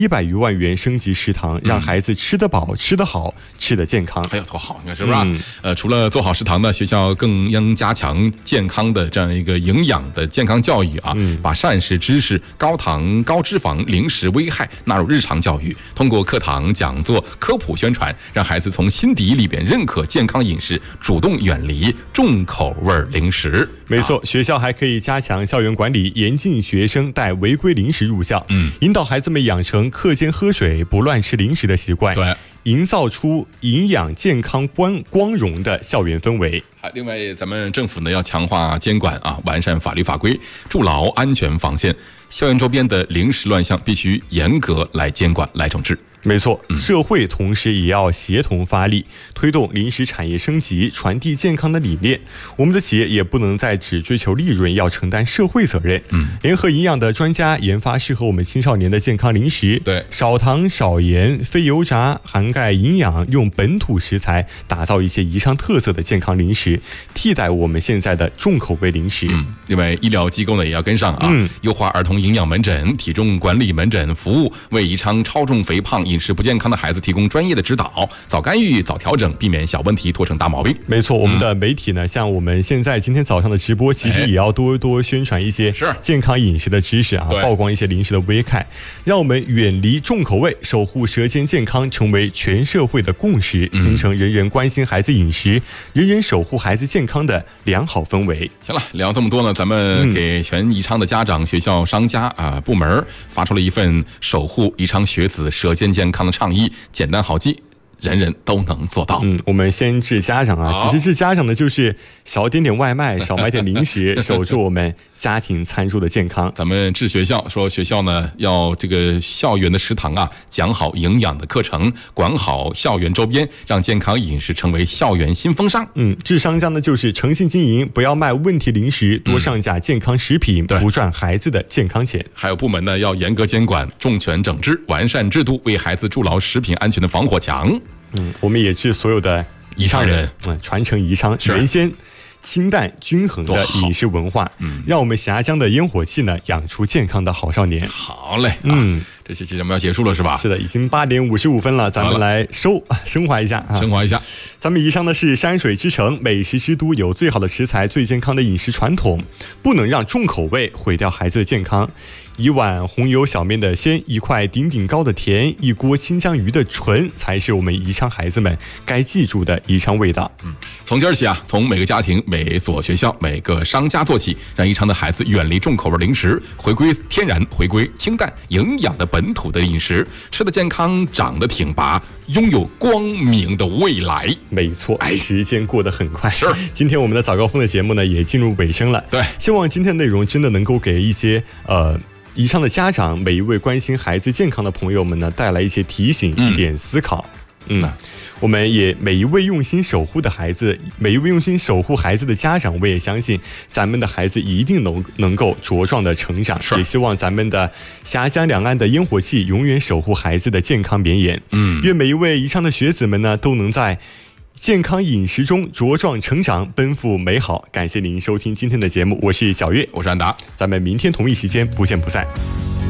100余万元升级食堂，让孩子吃得饱、吃得好、吃得健康。 哎呀，多好，你看是不是？除了做好食堂呢，学校更应加强健康的这样一个营养的健康教育啊，把膳食知识、高糖、高脂肪、零食危害纳入日常教育，通过课堂、讲座、科普宣传，让孩子从心底里边认可健康饮食，主动远离重口味零食。 没错，学校还可以加强校园管理，严禁学生带违规零食入校，引导孩子们养成课间喝水、不乱吃零食的习惯， 对， 营造出营养健康光荣的校园氛围。 另外，咱们政府呢要强化监管啊，完善法律法规，筑牢安全防线。校园周边的零食乱象必须严格来监管、来整治。 没错，社会同时也要协同发力，推动零食产业升级，传递健康的理念。我们的企业也不能再只追求利润，要承担社会责任。联合营养的专家研发适合我们青少年的健康零食， 对， 少糖少盐、非油炸，涵盖营养，用本土食材打造一些宜昌特色的健康零食，替代我们现在的重口味零食。 另外，医疗机构呢也要跟上啊，优化儿童营养门诊、体重管理门诊服务，为宜昌超重肥胖、饮食不健康的孩子提供专业的指导，早干预、早调整，避免小问题拖成大毛病。 没错，我们的媒体呢，像我们现在今天早上的直播，其实也要多多宣传一些健康饮食的知识啊，曝光一些零食的危害，让我们远离重口味，守护舌尖健康，成为全社会的共识，形成人人关心孩子饮食、人人守护孩子健康的良好氛围。 行了，聊这么多呢，咱们给全宜昌的家长、学校、商家部门发出了一份守护宜昌学子舌尖健康的倡议，简单好记，人人都能做到。 我们先治家长啊，其实治家长的就是少点点外卖，少买点零食，守住我们家庭餐桌的健康。 咱们治学校，说学校呢要这个校园的食堂啊，讲好营养的课程，管好校园周边，让健康饮食成为校园新风尚。 治商家呢就是诚信经营，不要卖问题零食，多上架健康食品，不赚孩子的健康钱。 还有部门呢要严格监管，重拳整治，完善制度，为孩子筑牢食品安全的防火墙。 我们也致所有的宜昌人，传承宜昌原先清淡均衡的饮食文化，让我们峡江的烟火气呢养出健康的好少年。 好嘞，这期节目要结束了是吧？ 是的，已经8点55分了，咱们来升华一下啊， 升华一下。 咱们宜昌呢是山水之城、美食之都，有最好的食材、最健康的饮食传统，不能让重口味毁掉孩子的健康。一碗红油小面的鲜，一块顶顶糕的甜，一锅清江鱼的纯，才是我们宜昌孩子们该记住的宜昌味道。 从今儿起啊，从每个家庭、每所学校、每个商家做起，让宜昌的孩子远离重口味零食，回归天然，回归清淡营养的本土的饮食，吃得健康，长得挺拔，拥有光明的未来。 没错，时间过得很快。今天我们的早高峰的节目呢也进入尾声了。 对， 希望今天的内容真的能够给一些宜昌的家长，每一位关心孩子健康的朋友们呢带来一些提醒，一点思考。我们也每一位用心守护的孩子，每一位用心守护孩子的家长，我也相信咱们的孩子一定能够茁壮的成长。也希望咱们的峡江两岸的烟火气永远守护孩子的健康绵延。愿每一位宜昌的学子们呢都能在健康饮食中茁壮成长，奔赴美好。感谢您收听今天的节目，我是小月， 我是安达， 咱们明天同一时间不见不散。